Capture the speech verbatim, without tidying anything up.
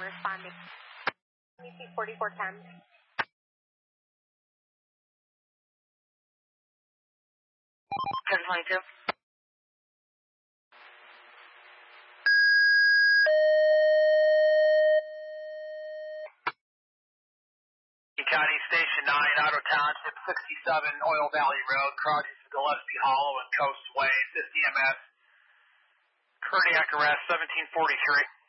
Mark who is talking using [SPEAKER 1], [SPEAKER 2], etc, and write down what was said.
[SPEAKER 1] responding. forty-four ten.
[SPEAKER 2] ten twenty-two.
[SPEAKER 3] County Station nine, Auto Township, sixty-seven, Oil Valley Road, crossing Gillespie Hollow and Coast Way, fifty M S. Cardiac arrest, seventeen forty-three.